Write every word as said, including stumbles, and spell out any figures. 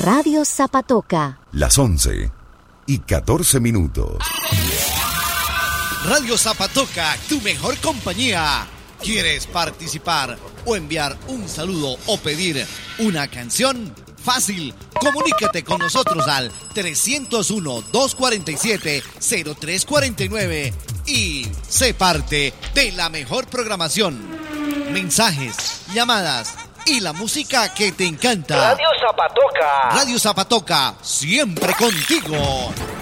Radio Zapatoca. Las once y catorce minutos. Radio Zapatoca, tu mejor compañía. ¿Quieres participar o enviar un saludo o pedir una canción? Fácil, comunícate con nosotros al trescientos uno, doscientos cuarenta y siete, cero tres cuarenta y nueve y sé parte de la mejor programación. Mensajes, llamadas y la música que te encanta. Radio Zapatoca. Radio Zapatoca, siempre contigo.